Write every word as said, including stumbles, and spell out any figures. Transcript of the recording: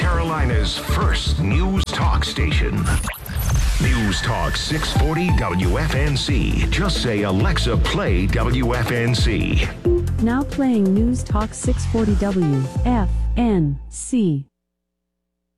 Carolina's first news talk station. News Talk six forty W F N C. Just say, Alexa, play W F N C. Now playing News Talk six forty W F N C.